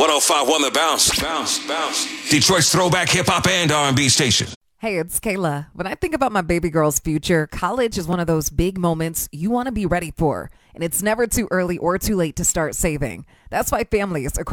105.1 The Bounce. Bounce, bounce. Detroit's throwback hip hop and R&B station. Hey, it's Kayla. When I think about my baby girl's future, college is one of those big moments you want to be ready for. And it's never too early or too late to start saving. That's why families across